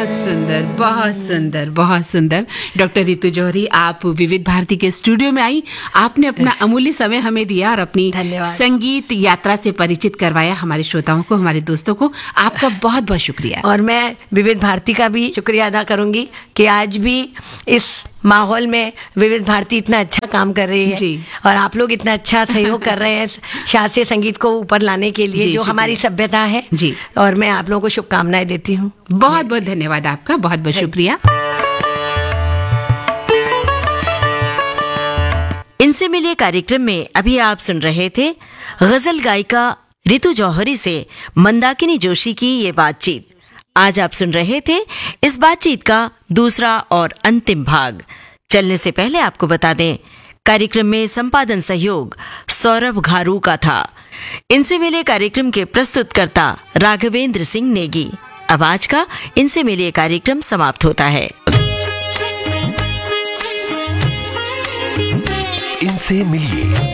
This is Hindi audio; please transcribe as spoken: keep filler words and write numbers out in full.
बहुत सुंदर, बहुत सुंदर, बहुत सुंदर। डॉक्टर रितु जौहरी, आप विविध भारती के स्टूडियो में आई, आपने अपना अमूल्य समय हमें दिया और अपनी संगीत यात्रा से परिचित करवाया हमारे श्रोताओं को, हमारे दोस्तों को। आपका बहुत बहुत शुक्रिया। और मैं विविध भारती का भी शुक्रिया अदा करूंगी कि आज भी इस माहौल में विविध भारती इतना अच्छा काम कर रही है जी। और आप लोग इतना अच्छा सहयोग कर रहे हैं शास्त्रीय संगीत को ऊपर लाने के लिए, जो हमारी सभ्यता है जी। और मैं आप लोगों को शुभकामनाएं देती हूँ। बहुत बहुत धन्यवाद आपका, बहुत बहुत शुक्रिया। इनसे मिलिए कार्यक्रम में अभी आप सुन रहे थे गजल गायिका रितु जौहरी से मंदाकिनी जोशी की ये बातचीत। आज आप सुन रहे थे इस बातचीत का दूसरा और अंतिम भाग। चलने से पहले आपको बता दें, कार्यक्रम में संपादन सहयोग सौरभ घारू का था। इनसे मिले कार्यक्रम के प्रस्तुतकर्ता राघवेंद्र सिंह नेगी। अब आज का इनसे मिले कार्यक्रम समाप्त होता है। इनसे मिलिए